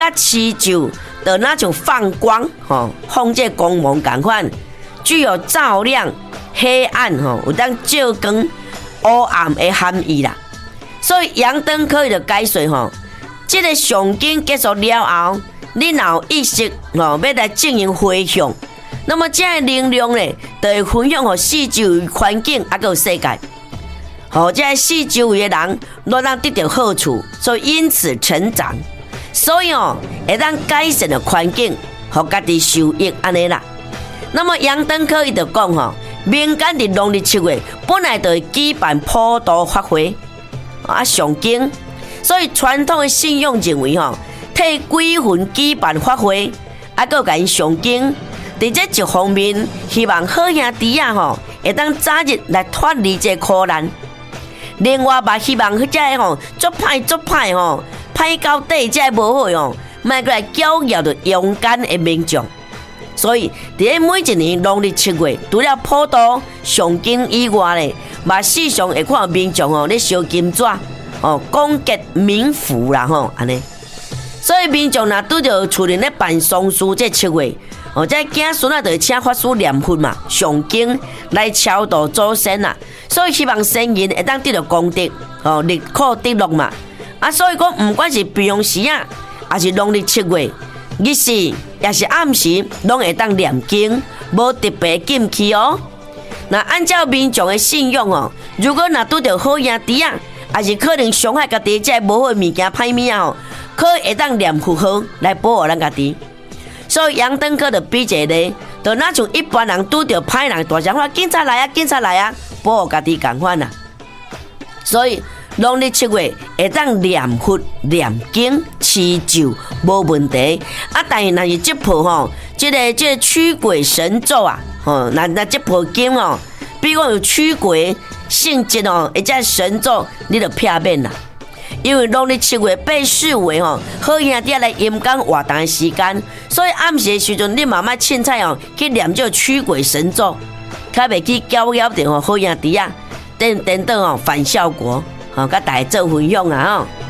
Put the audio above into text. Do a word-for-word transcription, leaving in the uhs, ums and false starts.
甲蚩咒的那种放光，吼，放这光芒同款，具有照亮、黑暗，吼，有当照光、黑暗的含义啦。所以阳灯可以就解说，吼，这个上经结束了后，你若有意识，吼，要来进行回向，那么这个能量咧，就会分享给四周围环境，还有世界。好，这四周围的人都能得到好处，所以因此成长。所以哦，会当改善的环境，互家己受益安尼啦。那么阳灯可以就讲吼，民间伫农历七月本来就会举办普渡法会啊上经，所以传统的信仰认为吼，替鬼魂举办法会，啊个甲因上经。伫这一方面，希望好兄弟啊吼，会当早日来脱离这苦难。另外嘛，希望迄只吼足歹足歹吼，歹到底才无好哦，莫过来教育着勇敢的民众。所以，伫每一年农历七月，除了普渡上经以外咧，嘛时常会看民众哦咧烧金纸哦，广结冥福啦吼，安尼。所以民众若拄着厝里咧办丧事这七月。哦，这子孙啊，就请法师念佛嘛，上经来超度祖先啊，所以希望先人会当得到功德，哦，立可得乐嘛。啊，所以讲，不管是平常时啊，还是农历七月，日时也是暗时，拢会当念经，无特别禁忌哦。那按照民众的信仰哦，如果若拄到好兄弟啊，还是可能伤害家己这无好物件歹物啊，可会当念佛号来保护咱家己。所以阳灯哥就比一个，就那像一般人拄到歹人大声话，警察来啊，警察来啊，保护家己共款啊。所以农历七月会当念佛、念经、持咒无问题。啊，但是若是这部吼，这个这个驱鬼神咒啊，吼，那那这部经哦，比如讲有驱鬼性质哦，或者神咒，你就避免啦。因为农历七月被视为吼好兄弟来阴间活动的时间，所以暗时的时阵，你慢慢凊彩哦去念这驱鬼神咒，较袂去搅扰到吼好兄弟啊，等等等哦反效果，吼，甲大家做分享啊吼。